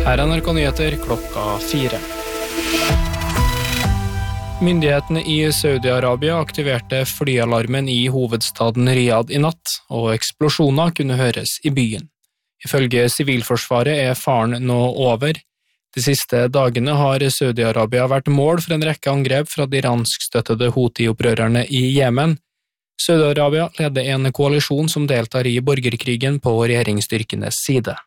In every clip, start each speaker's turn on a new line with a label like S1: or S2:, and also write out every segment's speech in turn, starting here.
S1: Her er NRK Nyheter klokka 4. Myndighetene i Saudi-Arabia aktiverte flyalarmen i hovedstaden Riyadh i natt, og eksplosjoner kunne høres i byen. Ifølge Sivilforsvaret er faren nå over. De siste dagene har Saudi-Arabia vært mål for en rekke angrep fra de iranskstøttede Houthi-opprørerne i Jemen. Saudi-Arabia leder en koalisjon som deltar i borgerkrigen på regjeringsstyrkenes side.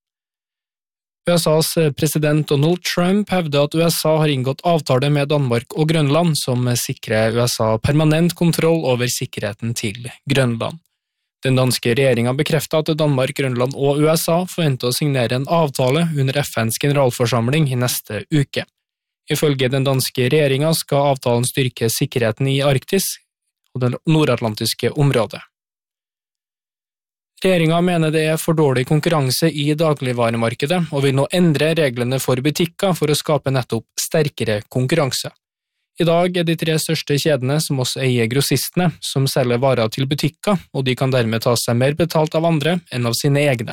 S1: USAs president Donald Trump hevder at USA har inngått avtale med Danmark og Grønland som sikrer USA permanent kontroll over sikkerheten til Grønland. Den danske regjeringen bekrefter at Danmark, Grønland og USA forventer å signere en avtale under FNs generalforsamling i neste uke. Ifølge den danske regjeringen skal avtalen styrke sikkerheten i Arktis og det nordatlantiske området. Regjeringen mener det er for dårlig konkurranse i dagligvaremarkedet og vil nå endre reglene for butikker for å skape nettopp sterkere konkurranse. I dag er de 3 største kjedene som også eier grossistene, som selger varer til butikker, og de kan dermed ta seg mer betalt av andre enn av sine egne.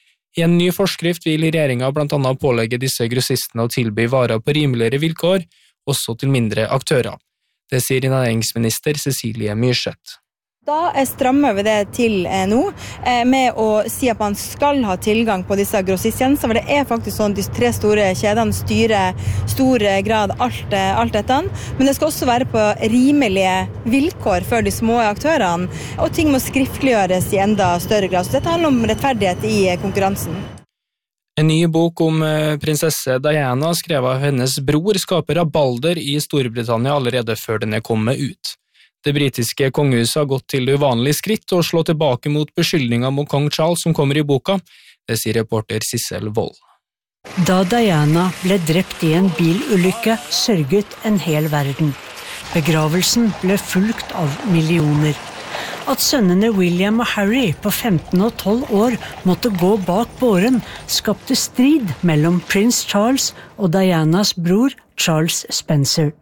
S1: I en ny forskrift vil regjeringen blant annet pålegge disse grossistene å tilby varer på rimeligere vilkår, også til mindre aktører. Det sier næringsminister Cecilie Myrseth.
S2: Da strammer vi det til nå, med å si at man skal ha tilgang på disse grossisttjenestene, for det er faktisk sånn at de 3 store kjedene styrer stor grad alt dette, men det skal også være på rimelige vilkår for de små aktørene, og ting må skriftliggjøres i enda større grad. Så dette handler om rettferdighet i konkurransen.
S1: En ny bok om prinsesse Diana skrevet av hennes bror skaper rabalder i Storbritannia allerede før den er kommet ut. Det britiske kongehuset har gått til det uvanlige skritt og slå tilbake mot beskyldninger mot kong Charles som kommer i boka, det sier reporter Sissel Wold.
S3: Da Diana ble drept i en bilulykke, sørget en hel verden. Begravelsen ble fulgt av millioner. At sønnene William og Harry på 15 og 12 år måtte gå bak båren, skapte strid mellom prins Charles og Dianas bror Charles Spencer.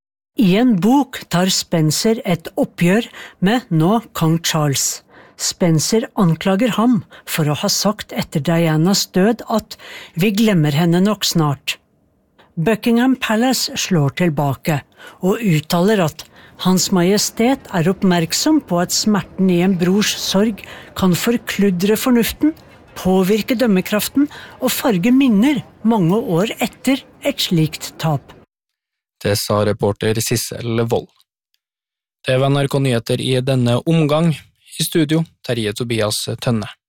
S3: I en bok tar Spencer et oppgjør med nå kong Charles. Spencer anklager ham for å ha sagt etter Dianas død at «vi glemmer henne nok snart». Buckingham Palace slår tilbake og uttaler at Hans Majestet er oppmerksom på at smerten i en brors sorg kan forkludre fornuften, påvirke dømmekraften og farge minner mange år etter et slikt tap.
S1: Det sa reporter Sissel Wold. Det var NRK Nyheter i denne omgang. I studio, Terje Tobias Tønne.